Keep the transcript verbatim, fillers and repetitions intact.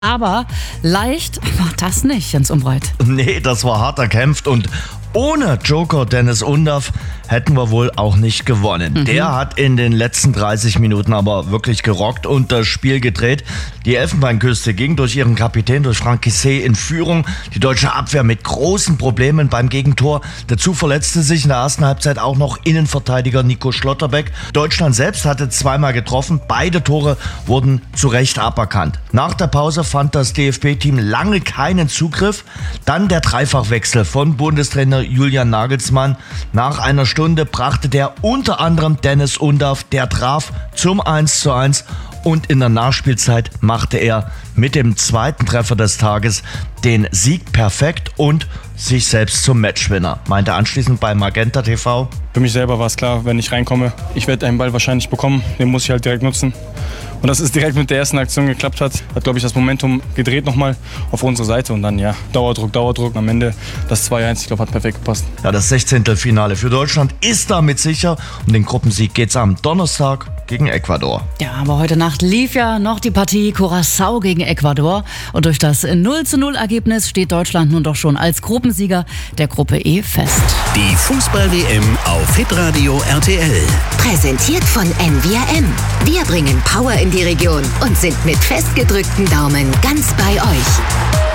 Aber leicht war das nicht, Jens Umbreit. Nee, das war hart erkämpft und ohne Joker Dennis Undav hätten wir wohl auch nicht gewonnen. Mhm. Der hat in den letzten dreißig Minuten aber wirklich gerockt und das Spiel gedreht. Die Elfenbeinküste ging durch ihren Kapitän, durch Franck Kissé, in Führung. Die deutsche Abwehr mit großen Problemen beim Gegentor. Dazu verletzte sich in der ersten Halbzeit auch noch Innenverteidiger Nico Schlotterbeck. Deutschland selbst hatte zweimal getroffen. Beide Tore wurden zu Recht aberkannt. Nach der Pause fand das D F B-Team lange keinen Zugriff. Dann der Dreifachwechsel von Bundestrainer Julian Nagelsmann. Nach einer Stunde brachte der unter anderem Dennis Undav, der traf zum eins zu eins und in der Nachspielzeit machte er mit dem zweiten Treffer des Tages den Sieg perfekt und sich selbst zum Matchwinner. Meinte anschließend bei Magenta T V: Für mich selber war es klar, wenn ich reinkomme, ich werde einen Ball wahrscheinlich bekommen, den muss ich halt direkt nutzen. Und dass es direkt mit der ersten Aktion geklappt hat, hat, glaube ich, das Momentum gedreht nochmal auf unsere Seite. Und dann, ja, Dauerdruck, Dauerdruck. Am Ende das zwei eins, ich glaube, hat perfekt gepasst. Ja, das Sechzehntelfinale für Deutschland ist damit sicher. Um den Gruppensieg geht's am Donnerstag gegen Ecuador. Ja, aber heute Nacht lief ja noch die Partie Curaçao gegen Ecuador. Und durch das null zu null Ergebnis steht Deutschland nun doch schon als Gruppensieger der Gruppe E fest. Die Fußball-W M auf Hitradio R T L. Präsentiert von N V R M. Wir bringen Power in die Region und sind mit festgedrückten Daumen ganz bei euch.